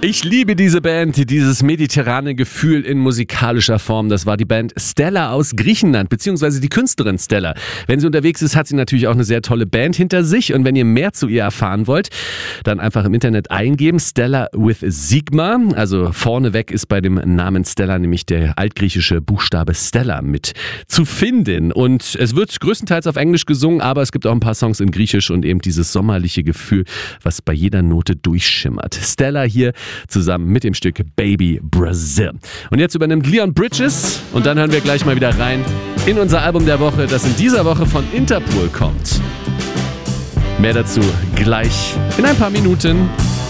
Ich liebe diese Band, dieses mediterrane Gefühl in musikalischer Form. Das war die Band Stella aus Griechenland, beziehungsweise die Künstlerin Stella. Wenn sie unterwegs ist, hat sie natürlich auch eine sehr tolle Band hinter sich. Und wenn ihr mehr zu ihr erfahren wollt, dann einfach im Internet eingeben, Stella with Sigma. Also vorneweg ist bei dem Namen Stella nämlich der altgriechische Buchstabe Stella mit zu finden. Und es wird größtenteils auf Englisch gesungen, aber es gibt auch ein paar Songs in Griechisch und eben dieses sommerliche Gefühl, was bei jeder Note durchschimmert. Stella hier zusammen mit dem Stück Baby Brazil. Und jetzt übernimmt Leon Bridges und dann hören wir gleich mal wieder rein in unser Album der Woche, das in dieser Woche von Interpol kommt. Mehr dazu gleich in ein paar Minuten.